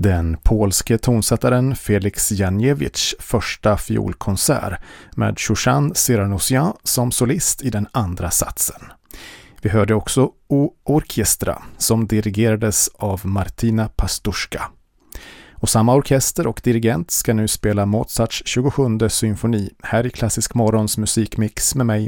den polske tonsättaren Felix Janiewicz första fiolkonsert med Shushan Cyranosian som solist i den andra satsen. Vi hörde också O Orchestra som dirigerades av Martina Pastuszka. Och samma orkester och dirigent ska nu spela Mozarts 27:e symfoni här i Klassisk Morgons musikmix med mig,